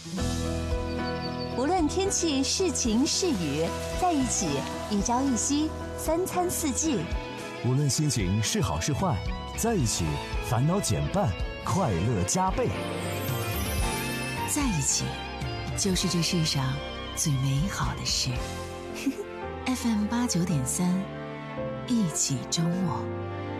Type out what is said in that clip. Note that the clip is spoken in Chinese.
无论天气是晴是雨，在一起一朝一夕，3餐4季。 无论心情是好是坏，在一起烦恼减半，快乐加倍。 在一起就是这世上最美好的事。FM 89.3，一起周末。